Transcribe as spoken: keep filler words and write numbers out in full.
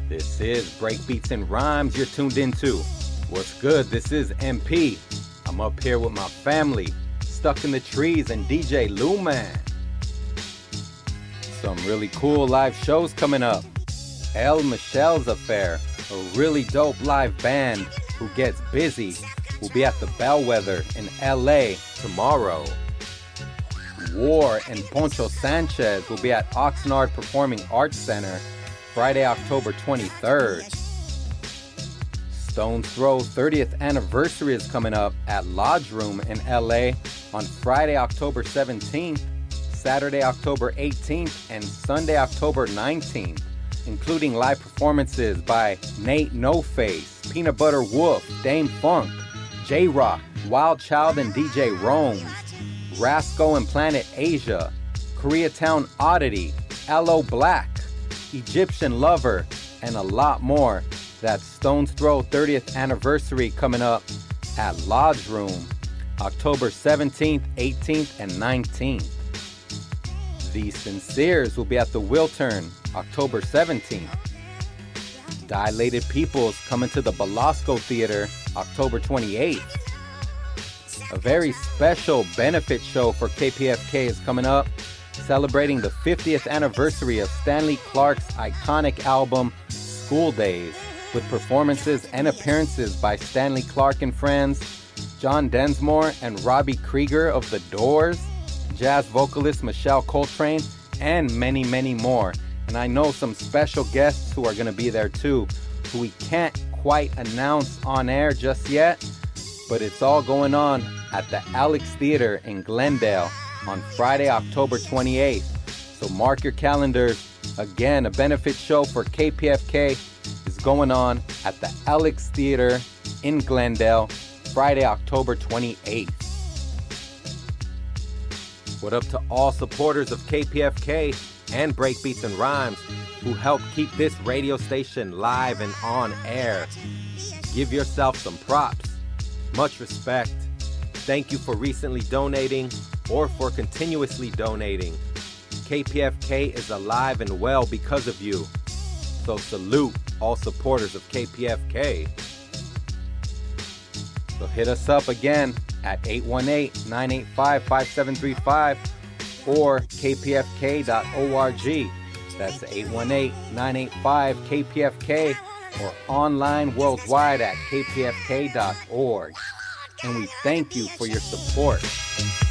This is Breakbeats and Rhymes you're tuned into. What's good? This is M P. I'm up here with my family, Stuck in the Trees and D J Luman. Some really cool live shows coming up. El Michelle's Affair, a really dope live band who gets busy, will be at the Bellwether in L A tomorrow. War and Poncho Sanchez will be at Oxnard Performing Arts Center Friday, October twenty-third. Stone's Throw thirtieth anniversary is coming up at Lodge Room in L A on Friday, October seventeenth, Saturday, October eighteenth, and Sunday, October nineteenth, including live performances by Nate No Face, Peanut Butter Wolf, Dame Funk, J-Rock, Wild Child and D J Roams, Rasco and Planet Asia, Koreatown Oddity, Aloe Black, Egyptian Lover, and a lot more. That's Stone's Throw thirtieth anniversary coming up at Lodge Room, October seventeenth, eighteenth, and nineteenth. The Sinceres will be at the Wiltern, October seventeenth. Dilated Peoples coming to the Belasco Theater, October twenty-eighth. A very special benefit show for K P F K is coming up, celebrating the fiftieth anniversary of Stanley Clarke's iconic album, School Days, with performances and appearances by Stanley Clarke and Friends, John Densmore and Robbie Krieger of The Doors, jazz vocalist Michelle Coltrane, and many, many more. And I know some special guests who are going to be there too, who we can't quite announce on air just yet, but it's all going on at the Alex Theater in Glendale on Friday, October twenty-eighth. So mark your calendars. Again, a benefit show for K P F K is going on at the Alex Theater in Glendale, Friday, October twenty-eighth. What up to all supporters of K P F K and Breakbeats and Rhymes who help keep this radio station live and on air. Give yourself some props. Much respect. Thank you for recently donating or for continuously donating. K P F K is alive and well because of you. So salute all supporters of K P F K. So hit us up again at eight one eight, nine eight five, five seven three five or k p f k dot org. That's eight one eight, nine eight five, K P F K or online worldwide at k p f k dot org. And we thank you for your support.